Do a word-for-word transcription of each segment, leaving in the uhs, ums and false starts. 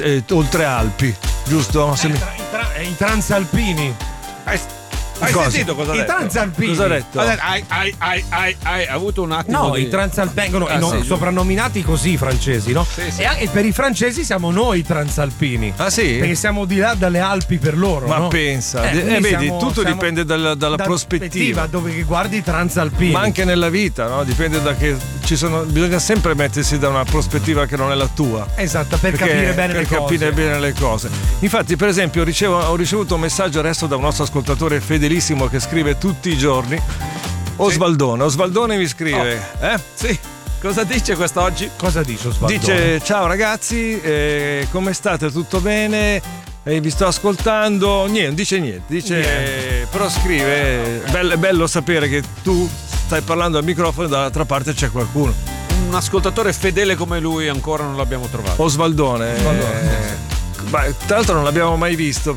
eh, oltre Alpi, giusto? Eh, i, tra- i, tra- i transalpini. Eh, Hai Cosa? sentito cosa ha I detto? transalpini. Cosa ha detto? Ha detto, Hai, hai, hai, hai, hai avuto un attimo No, di... i transalpini vengono Ah, no, sì, soprannominati così i francesi, no? Sì, sì. E, anche per i francesi siamo noi i transalpini. Ah sì? Perché siamo di là dalle Alpi per loro. Ma no? pensa, Eh, eh, quindi vedi, siamo- tutto siamo dipende dalla, dalla da prospettiva. dove guardi i transalpini. Ma anche nella vita, no? Dipende da che ci sono. Bisogna sempre mettersi da una prospettiva che non è la tua. Esatto, per Perché- capire bene per le cose. capire bene le cose. Infatti, per esempio, ricevo- ho ricevuto un messaggio adesso da un nostro ascoltatore fedelissimo che scrive tutti i giorni. Osvaldone, Osvaldone mi scrive, eh? Sì. Cosa dice quest'oggi? Cosa dice Osvaldo? Dice: ciao ragazzi, eh, come state? Tutto bene? Eh, vi sto ascoltando. Niente, non dice niente. Dice, Niente. eh, però scrive: è bello, è bello sapere che tu stai parlando al microfono e dall'altra parte c'è qualcuno. Un ascoltatore fedele come lui ancora non l'abbiamo trovato. Osvaldone. Osvaldone, eh, beh, tra l'altro non l'abbiamo mai visto.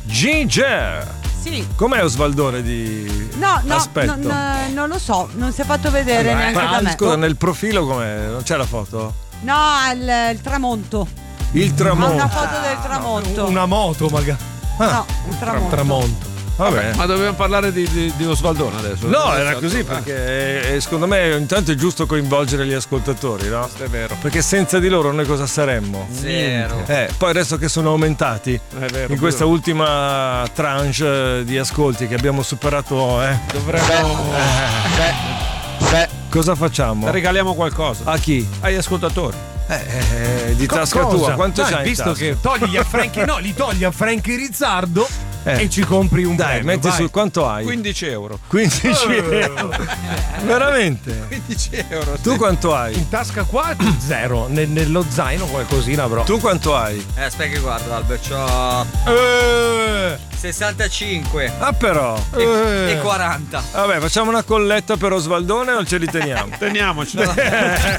Ginger! Sì. Com'è Osvaldone di No, no, aspetto? non, eh, non lo so, non si è fatto vedere Allora, neanche ma, da me. scusa, nel profilo com'è? Non c'è la foto? No, il, il tramonto. Il Ha tramonto. una foto del tramonto. Una moto, magari. No, il tramonto. Tramonto. Vabbè. Ma dobbiamo parlare di, di, di Osvaldone adesso? No, Eh, era così perché eh, secondo me intanto è giusto coinvolgere gli ascoltatori, no? È vero. Perché senza di loro noi cosa saremmo? Zero. Eh, poi adesso che sono aumentati È vero. in questa ultima tranche eh, di ascolti che abbiamo superato, eh, dovremmo. Beh, beh, cosa facciamo? Regaliamo qualcosa A chi? agli ascoltatori. Eh, eh, di Co- tasca cosa? tua, quanto Dai, c'hai in visto tasca? che togli a Frankie, no, li togli a Frankie Rizzardo Eh. e ci compri un Dai, premio, metti vai. su quanto hai? quindici euro. quindici euro. Veramente? quindici euro. Tu quanto hai? In tasca qua zero, ne- nello zaino qualcosina avrò. Tu quanto hai? eh, aspetta che guarda Albert, c'ho Eh, sessantacinque ah però. e, Eh. e quaranta. Vabbè, facciamo una colletta per Osvaldone o ce li teniamo? Teniamoci.